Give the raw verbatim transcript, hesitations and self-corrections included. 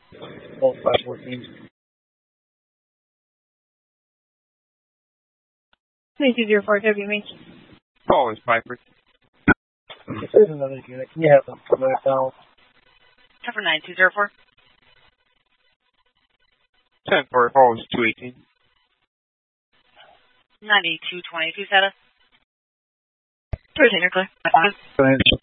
Both five fourteen. Thank you, zero four, W me. Call is Piper. If there's another unit, can you have them come back down? Cover nine two zero four. ten four, call is two eighteen. ninety-two twenty-two status. Thirteen, you're clear.